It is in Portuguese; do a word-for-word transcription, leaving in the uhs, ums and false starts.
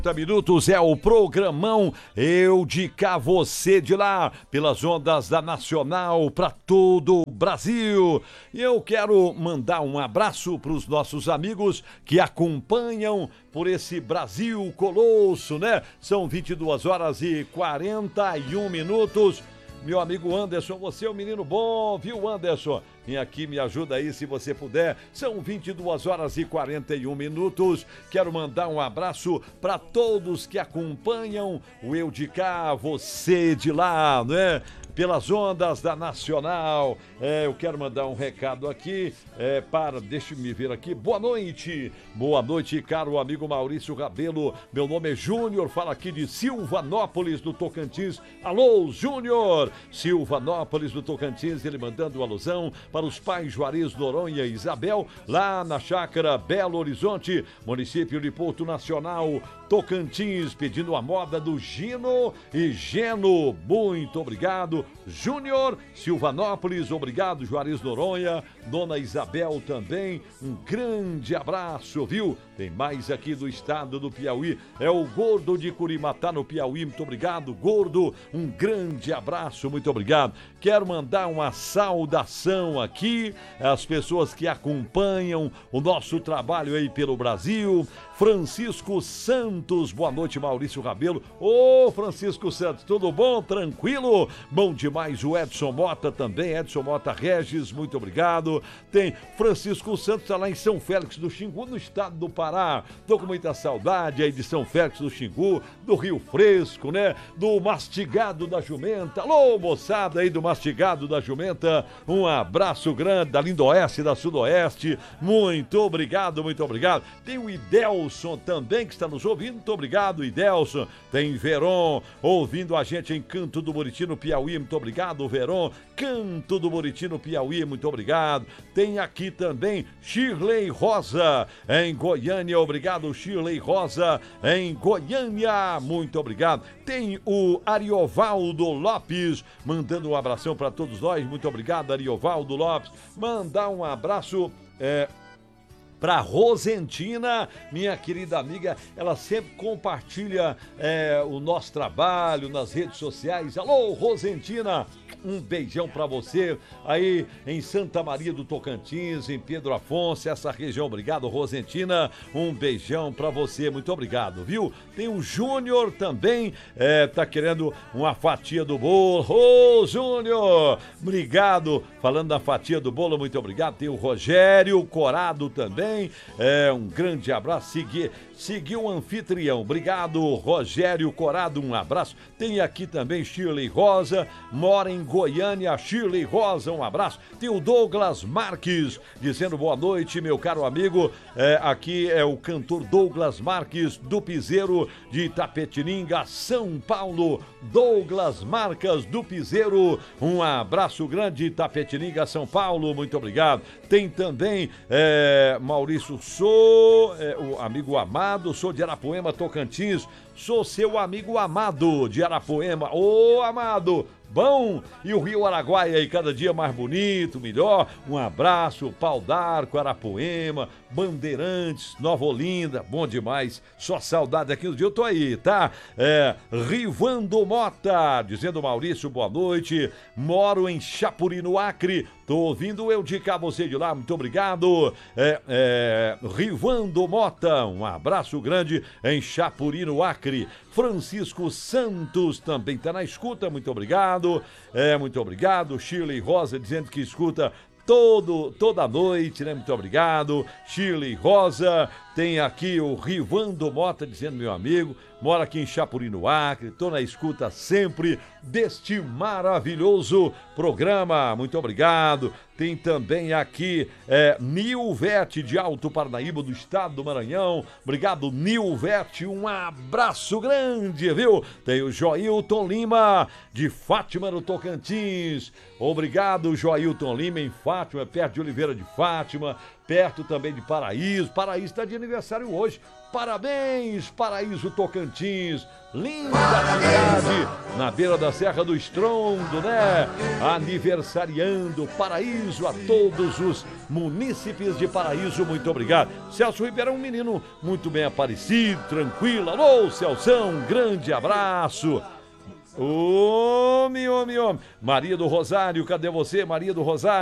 trinta minutos é o programão Eu de Cá, Você de Lá, pelas ondas da Nacional para todo o Brasil. E eu quero mandar um abraço para os nossos amigos que acompanham por esse Brasil colosso, né? São vinte e duas horas e quarenta e um minutos. Meu amigo Anderson, você é um menino bom, viu, Anderson? Vem aqui, me ajuda aí se você puder. São vinte e duas horas e quarenta e um minutos. Quero mandar um abraço para todos que acompanham o Eu de Cá, Você de Lá, né? Pelas ondas da Nacional. É, eu quero mandar um recado aqui é, para, deixa eu me ver aqui. Boa noite, boa noite, caro amigo Maurício Rabelo. Meu nome é Júnior, fala aqui de Silvanópolis, do Tocantins. Alô, Júnior! Silvanópolis, do Tocantins, ele mandando alusão para os pais Juarez, Noronha e Isabel, lá na chácara Belo Horizonte, município de Porto Nacional, Tocantins, pedindo a moda do Gino e Geno. Muito obrigado, Júnior. Silvanópolis, obrigado, Juarez Noronha, Dona Isabel também, um grande abraço, viu? Tem mais aqui do estado do Piauí, é o Gordo de Curimatá, no Piauí. Muito obrigado, Gordo, um grande abraço, muito obrigado. Quero mandar uma saudação aqui às pessoas que acompanham o nosso trabalho aí pelo Brasil. Francisco Santos, boa noite, Maurício Rabelo. Ô, Francisco Santos, tudo bom? Tranquilo? Bom demais, o Edson Mota também, Edson Mota Regis, muito obrigado. Tem Francisco Santos, tá lá em São Félix do Xingu, no estado do Pará. Tô com muita saudade aí de São Félix do Xingu, do Rio Fresco, né? Do Mastigado da Jumenta. Alô, moçada aí do Mastigado da Jumenta, um abraço grande da Lindoeste, da Sudoeste, muito obrigado, muito obrigado. Tem o Idelson também que está nos ouvindo, muito obrigado, Idelson. Tem Veron ouvindo a gente em Canto do Buriti, no Piauí, muito obrigado, Veron. Canto do Buriti, no Piauí, muito obrigado. Tem aqui também Shirley Rosa em Goiânia, obrigado, Shirley Rosa em Goiânia, muito obrigado. Tem o Ariovaldo Lopes mandando um abração para todos nós, muito obrigado, Ariovaldo Lopes. Mandar um abraço é, para Rosentina, minha querida amiga, ela sempre compartilha é, o nosso trabalho nas redes sociais. Alô, Rosentina, um beijão para você aí em Santa Maria do Tocantins, em Pedro Afonso, essa região. Obrigado, Rosentina, um beijão para você, muito obrigado, viu? Tem o Júnior também, é, tá querendo uma fatia do bolo. Ô, Júnior, obrigado, falando da fatia do bolo, muito obrigado. Tem o Rogério Corado também. É, um grande abraço, seguir, seguir o anfitrião, obrigado, Rogério Corado, um abraço. Tem aqui também Shirley Rosa, mora em Goiânia, Shirley Rosa, um abraço. Tem o Douglas Marques, dizendo boa noite, meu caro amigo, é, aqui é o cantor Douglas Marques, do Piseiro de Itapetininga, São Paulo. Douglas Marques, do Piseiro, um abraço grande, Itapetininga, São Paulo, muito obrigado. Tem também é, Maurício, sou é, o amigo amado, sou de Arapuema, Tocantins, sou seu amigo amado de Arapuema. Ô, amado, bom, e o Rio Araguaia aí cada dia mais bonito, melhor. Um abraço, Pau d'Arco, Arapuema, Bandeirantes, Nova Olinda, bom demais, só saudade aqui no dia, eu tô aí, tá? É, Rivando Mota, dizendo Maurício, boa noite, moro em Chapuri, no Acre, tô ouvindo Eu de Cá, Você de Lá, muito obrigado. É, é, Rivando Mota, um abraço grande em Chapuri, no Acre. Francisco Santos também tá na escuta, muito obrigado. É, muito obrigado. Shirley Rosa dizendo que escuta todo, toda noite, né? Muito obrigado. Shirley Rosa, tem aqui o Rivando Mota dizendo, meu amigo, mora aqui em Chapuri, no Acre, tô na escuta sempre deste maravilhoso programa, muito obrigado. Tem também aqui é, Nilvete de Alto Parnaíba, do estado do Maranhão, obrigado, Nilvete, um abraço grande, viu? Tem o Joilton Lima de Fátima, no Tocantins, obrigado, Joilton Lima em Fátima, perto de Oliveira de Fátima, perto também de Paraíso. Paraíso está de aniversário hoje. Parabéns, Paraíso Tocantins. Linda cidade, na beira da Serra do Estrondo, né? Aniversariando Paraíso, a todos os munícipes de Paraíso, muito obrigado. Celso Ribeiro é um menino muito bem aparecido, tranquilo. Alô, Celção, um grande abraço. Homem, homem, homem. Maria do Rosário, cadê você, Maria do Rosário?